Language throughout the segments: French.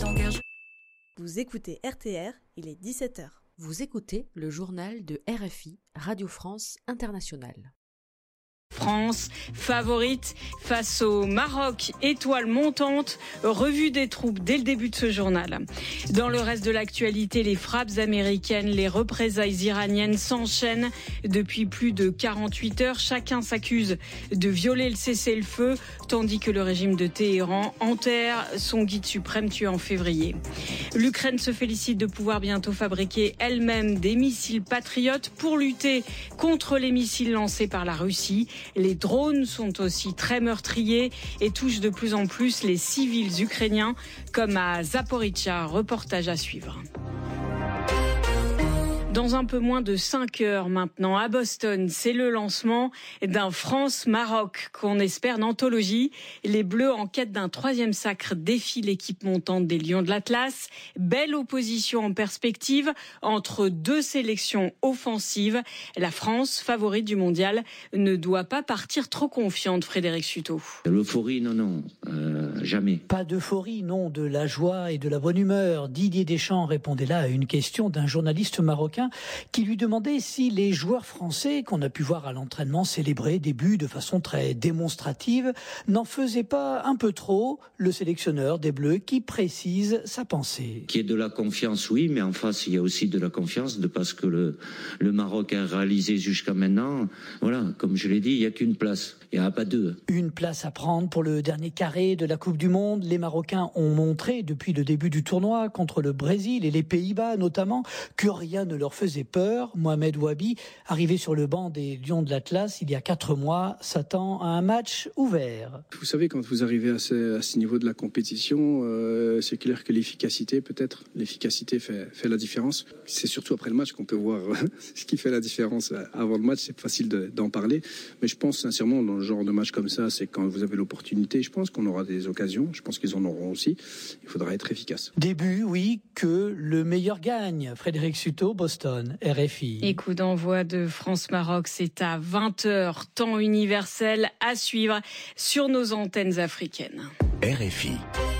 s'engage. Vous écoutez RTR, il est 17h. Vous écoutez le journal de RFI, Radio France Internationale. France, favorite face au Maroc, étoile montante, revue des troupes dès le début de ce journal. Dans le reste de l'actualité, les frappes américaines, les représailles iraniennes s'enchaînent depuis plus de 48 heures. Chacun s'accuse de violer le cessez-le-feu, tandis que le régime de Téhéran enterre son guide suprême tué en février. L'Ukraine se félicite de pouvoir bientôt fabriquer elle-même des missiles patriotes pour lutter contre les missiles lancés par la Russie. Les drones sont aussi très meurtriers et touchent de plus en plus les civils ukrainiens, comme à Zaporizhzhia. Reportage à suivre. Dans un peu moins de 5 heures maintenant, à Boston, c'est le lancement d'un France-Maroc qu'on espère d'anthologie. Les Bleus, en quête d'un 3e sacre, défient l'équipe montante des Lions de l'Atlas. Belle opposition en perspective entre deux sélections offensives. La France, favorite du mondial, ne doit pas partir trop confiante, Frédéric Sutot. L'euphorie, non, jamais. Pas d'euphorie, non, de la joie et de la bonne humeur. Didier Deschamps répondait là à une question d'un journaliste marocain qui lui demandait si les joueurs français qu'on a pu voir à l'entraînement célébrer des buts de façon très démonstrative n'en faisaient pas un peu trop. Le sélectionneur des Bleus qui précise sa pensée. Qu'il y ait de la confiance, oui, mais en face, il y a aussi de la confiance parce que le Maroc a réalisé jusqu'à maintenant. Voilà, comme je l'ai dit, il n'y a qu'une place. Il n'y en a pas deux. Une place à prendre pour le dernier carré de la Coupe du Monde. Les Marocains ont montré depuis le début du tournoi contre le Brésil et les Pays-Bas notamment que rien ne leur faisait peur. Mohamed Wabi, arrivé sur le banc des Lions de l'Atlas il y a 4 mois, s'attend à un match ouvert. Vous savez, quand vous arrivez à ce niveau de la compétition, c'est clair que l'efficacité fait la différence. C'est surtout après le match qu'on peut voir ce qui fait la différence. Avant le match, c'est facile d'en parler. Mais je pense sincèrement, dans le genre de match comme ça, c'est quand vous avez l'opportunité, je pense qu'on aura des occasions. Je pense qu'ils en auront aussi. Il faudra être efficace. Début, oui, que le meilleur gagne. Frédéric Sutot, Boston, RFI. Et coup d'envoi de France-Maroc, c'est à 20h, temps universel à suivre sur nos antennes africaines. RFI.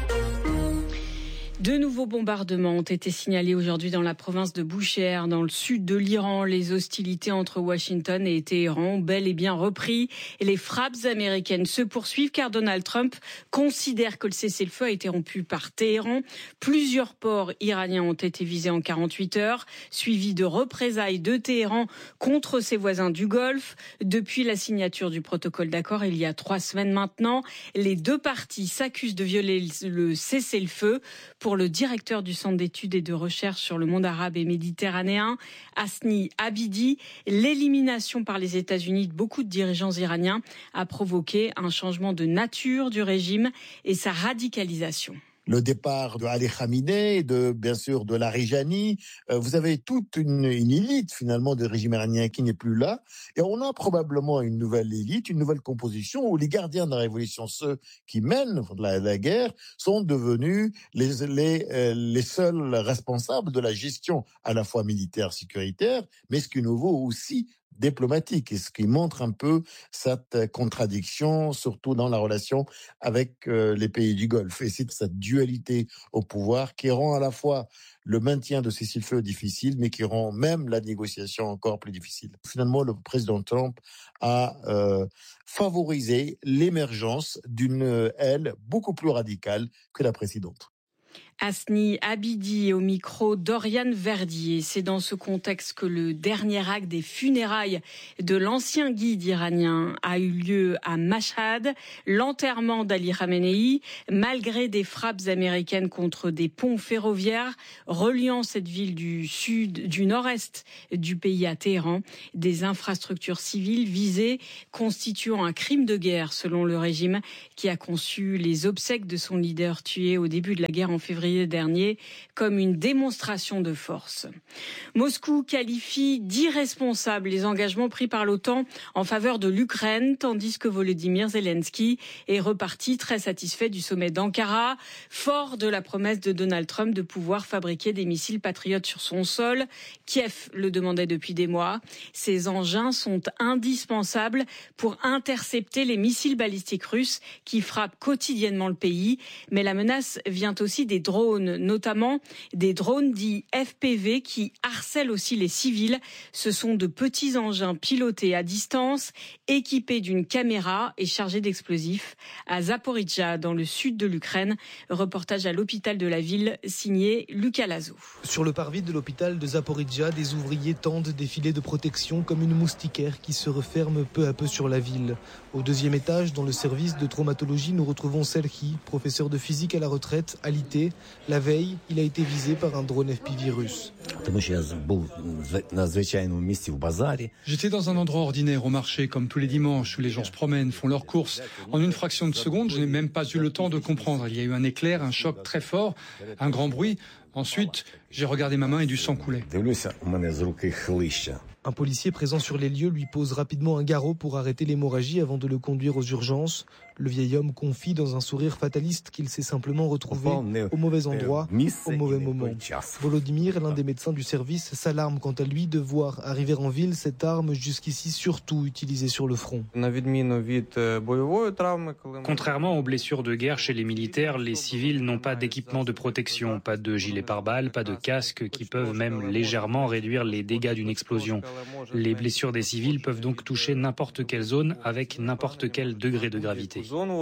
De nouveaux bombardements ont été signalés aujourd'hui dans la province de Boucher, dans le sud de l'Iran. Les hostilités entre Washington et Téhéran ont bel et bien repris. Et les frappes américaines se poursuivent car Donald Trump considère que le cessez-le-feu a été rompu par Téhéran. Plusieurs ports iraniens ont été visés en 48 heures, suivis de représailles de Téhéran contre ses voisins du Golfe. Depuis la signature du protocole d'accord il y a 3 semaines maintenant, les deux parties s'accusent de violer le cessez-le-feu. Pour le directeur du Centre d'études et de recherche sur le monde arabe et méditerranéen, Hasni Abidi, l'élimination par les États-Unis de beaucoup de dirigeants iraniens a provoqué un changement de nature du régime et sa radicalisation. Le départ de Ali Khamenei, bien sûr de Larijani. Vous avez toute une élite finalement du régime iranien qui n'est plus là. Et on a probablement une nouvelle élite, une nouvelle composition où les gardiens de la révolution, ceux qui mènent la guerre, sont devenus les seuls responsables de la gestion à la fois militaire, sécuritaire, mais ce qui est nouveau aussi diplomatique, et ce qui montre un peu cette contradiction, surtout dans la relation avec les pays du Golfe. Et c'est cette dualité au pouvoir qui rend à la fois le maintien de cessez-le-feu difficile, mais qui rend même la négociation encore plus difficile. Finalement, le président Trump a favorisé l'émergence d'une aile beaucoup plus radicale que la précédente. Hasni Abidi au micro d'Oriane Verdier. C'est dans ce contexte que le dernier acte des funérailles de l'ancien guide iranien a eu lieu à Mashhad. L'enterrement d'Ali Khamenei, malgré des frappes américaines contre des ponts ferroviaires reliant cette ville du nord-est du pays à Téhéran, des infrastructures civiles visées constituant un crime de guerre selon le régime qui a conçu les obsèques de son leader tué au début de la guerre en février dernier comme une démonstration de force. Moscou qualifie d'irresponsables les engagements pris par l'OTAN en faveur de l'Ukraine, tandis que Volodymyr Zelensky est reparti très satisfait du sommet d'Ankara, fort de la promesse de Donald Trump de pouvoir fabriquer des missiles patriotes sur son sol. Kiev le demandait depuis des mois. Ces engins sont indispensables pour intercepter les missiles balistiques russes qui frappent quotidiennement le pays. Mais la menace vient aussi des drones drones, notamment des drones dits FPV qui harcèlent aussi les civils. Ce sont de petits engins pilotés à distance, équipés d'une caméra et chargés d'explosifs. À Zaporijjia, dans le sud de l'Ukraine, reportage à l'hôpital de la ville, signé Lucas Lazo. Sur le parvis de l'hôpital de Zaporijjia, des ouvriers tendent des filets de protection comme une moustiquaire qui se referme peu à peu sur la ville. Au deuxième étage, dans le service de traumatologie, nous retrouvons Serhi, professeur de physique à la retraite, alité. La veille, il a été visé par un drone FPV russe. J'étais dans un endroit ordinaire au marché, comme tous les dimanches, où les gens se promènent, font leurs courses. En une fraction de seconde, je n'ai même pas eu le temps de comprendre. Il y a eu un éclair, un choc très fort, un grand bruit. Ensuite, j'ai regardé ma main et du sang coulait. Un policier présent sur les lieux lui pose rapidement un garrot pour arrêter l'hémorragie avant de le conduire aux urgences. Le vieil homme confie dans un sourire fataliste qu'il s'est simplement retrouvé au mauvais endroit, au mauvais moment. Volodymyr, l'un des médecins du service, s'alarme quant à lui de voir arriver en ville cette arme jusqu'ici surtout utilisée sur le front. Contrairement aux blessures de guerre chez les militaires, les civils n'ont pas d'équipement de protection, pas de gilet pare-balles, pas de casque qui peuvent même légèrement réduire les dégâts d'une explosion. Les blessures des civils peuvent donc toucher n'importe quelle zone avec n'importe quel degré de gravité.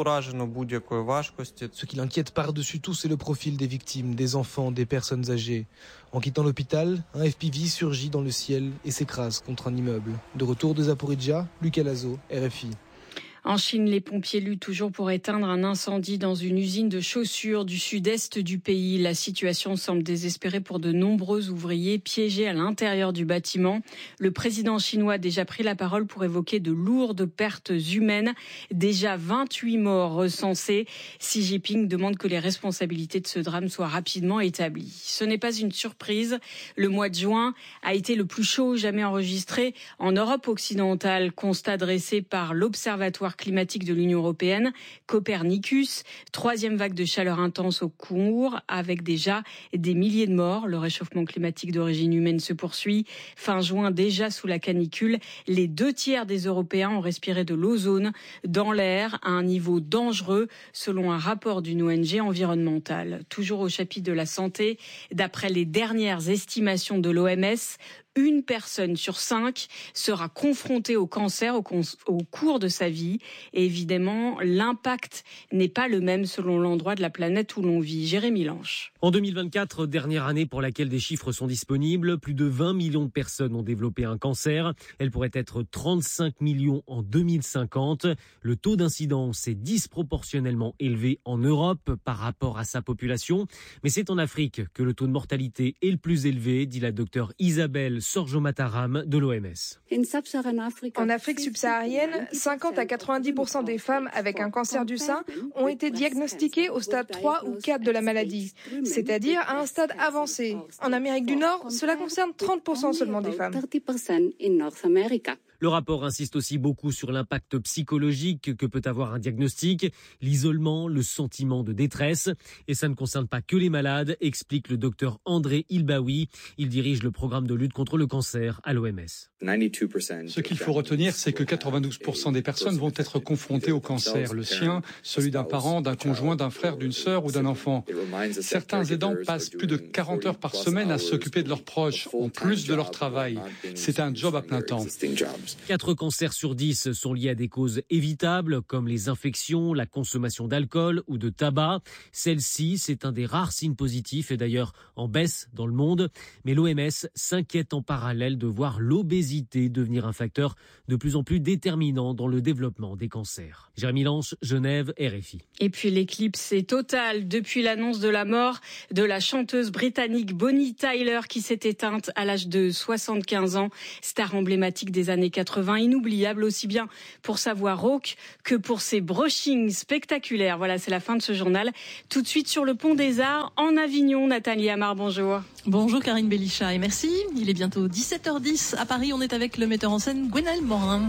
Ce qui l'inquiète par-dessus tout, c'est le profil des victimes, des enfants, des personnes âgées. En quittant l'hôpital, un FPV surgit dans le ciel et s'écrase contre un immeuble. De retour de Zaporijjia, Lucas Lazo, RFI. En Chine, les pompiers luttent toujours pour éteindre un incendie dans une usine de chaussures du sud-est du pays. La situation semble désespérée pour de nombreux ouvriers piégés à l'intérieur du bâtiment. Le président chinois a déjà pris la parole pour évoquer de lourdes pertes humaines. Déjà 28 morts recensés. Xi Jinping demande que les responsabilités de ce drame soient rapidement établies. Ce n'est pas une surprise. Le mois de juin a été le plus chaud jamais enregistré en Europe occidentale. Constat dressé par l'Observatoire climatique de l'Union européenne, Copernicus, 3e vague de chaleur intense au cours, avec déjà des milliers de morts. Le réchauffement climatique d'origine humaine se poursuit. Fin juin, déjà sous la canicule, les 2/3 des Européens ont respiré de l'ozone dans l'air à un niveau dangereux, selon un rapport d'une ONG environnementale. Toujours au chapitre de la santé, d'après les dernières estimations de l'OMS, 1 personne sur 5 sera confrontée au cancer au cours de sa vie. Et évidemment, l'impact n'est pas le même selon l'endroit de la planète où l'on vit. Jérémy Lanche. En 2024, dernière année pour laquelle des chiffres sont disponibles, plus de 20 millions de personnes ont développé un cancer. Elle pourrait être 35 millions en 2050. Le taux d'incidence est disproportionnellement élevé en Europe par rapport à sa population. Mais c'est en Afrique que le taux de mortalité est le plus élevé, dit la docteure Isabelle Sorjo Mataram de l'OMS. En Afrique subsaharienne, 50 à 90% des femmes avec un cancer du sein ont été diagnostiquées au stade 3 ou 4 de la maladie, c'est-à-dire à un stade avancé. En Amérique du Nord, cela concerne 30% seulement des femmes. Le rapport insiste aussi beaucoup sur l'impact psychologique que peut avoir un diagnostic, l'isolement, le sentiment de détresse. Et ça ne concerne pas que les malades, explique le docteur André Ilbaoui. Il dirige le programme de lutte contre le cancer à l'OMS. Ce qu'il faut retenir, c'est que 92% des personnes vont être confrontées au cancer. Le sien, celui d'un parent, d'un conjoint, d'un frère, d'une sœur ou d'un enfant. Certains aidants passent plus de 40 heures par semaine à s'occuper de leurs proches, en plus de leur travail. C'est un job à plein temps. 4 cancers sur 10 sont liés à des causes évitables, comme les infections, la consommation d'alcool ou de tabac. Celle-ci, c'est un des rares signes positifs et d'ailleurs en baisse dans le monde. Mais l'OMS s'inquiète en parallèle de voir l'obésité devenir un facteur de plus en plus déterminant dans le développement des cancers. Jérémy Lanche, Genève, RFI. Et puis l'éclipse est totale depuis l'annonce de la mort de la chanteuse britannique Bonnie Tyler qui s'est éteinte à l'âge de 75 ans. Star emblématique des années 80, inoubliable aussi bien pour sa voix rauque que pour ses brushings spectaculaires. Voilà, c'est la fin de ce journal. Tout de suite sur le Pont des Arts en Avignon. Nathalie Amar, bonjour. Bonjour Karine Bellicha et merci. Il est bientôt 17h10. À Paris, on est avec le metteur en scène Gwenaël Morin.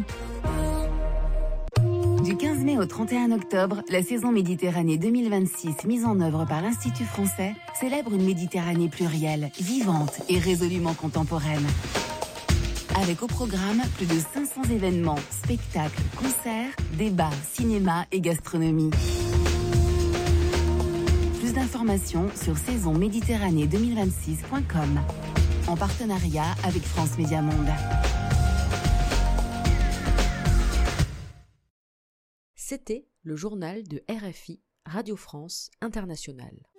Du 15 mai au 31 octobre, la saison Méditerranée 2026, mise en œuvre par l'Institut français, célèbre une Méditerranée plurielle, vivante et résolument contemporaine. Avec au programme plus de 500 événements, spectacles, concerts, débats, cinéma et gastronomie. Plus d'informations Informations sur saisonméditerranée2026.com. En partenariat avec France Média Monde. C'était le journal de RFI, Radio France Internationale.